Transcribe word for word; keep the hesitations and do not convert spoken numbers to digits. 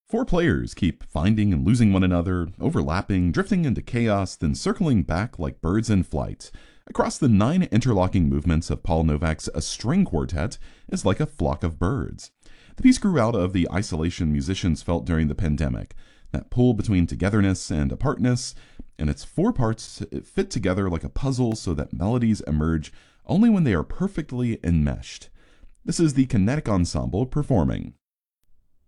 Four players keep finding and losing one another, overlapping, drifting into chaos, then circling back like birds in flight. Across the nine interlocking movements of Paul Novak's A String Quartet is like a flock of birds. The piece grew out of the isolation musicians felt during the pandemic, that pull between togetherness and apartness, and its four parts fit together like a puzzle so that melodies emerge only when they are perfectly enmeshed. This is the Kinetic Ensemble performing